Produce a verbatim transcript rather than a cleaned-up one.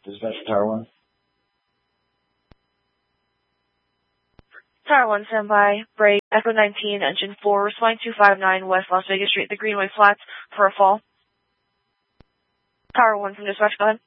Dispatch for Tower one. Tower one, standby. Break. Echo nineteen, engine four, responding two five nine West Las Vegas Street, the Greenway Flats, for a fall. Tower one from dispatch, go ahead.